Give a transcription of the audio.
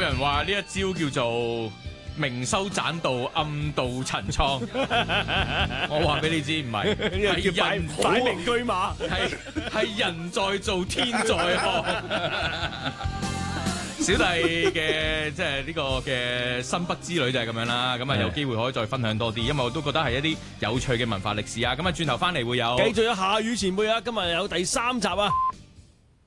人話呢一招叫做明修棧道，暗度陳倉。我話俾你知，唔係，係人擺明車馬， 係人在做天在看。小弟嘅即係呢個嘅新北之旅就係咁樣啦，咁啊有機會可以再分享多啲，因為我都覺得係一啲有趣嘅文化歷史啊。咁啊轉頭翻嚟會有， 繼續有夏雨前輩啊，今日有第3集啊。